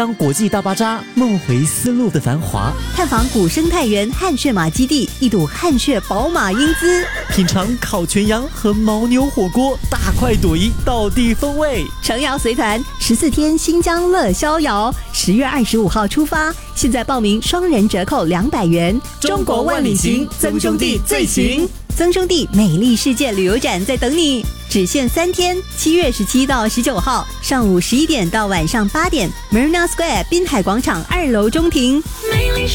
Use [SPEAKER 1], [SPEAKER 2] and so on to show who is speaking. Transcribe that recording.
[SPEAKER 1] 当国际大巴扎梦回丝路的繁华，
[SPEAKER 2] 探访古生态园汗血马基地，一睹汗血宝马英姿，
[SPEAKER 1] 品尝烤全羊和牦牛火锅，大快朵颐，道地风味。
[SPEAKER 2] 程瑶随团14天新疆乐逍遥，10月25号出发，现在报名双人折扣200元。
[SPEAKER 1] 中国万里行，曾兄弟最行。
[SPEAKER 2] 曾兄弟美丽世界旅游展在等你，只限3天，7月17到19号，上午11点到晚上8点 ，Marina Square 滨海广场2楼中庭。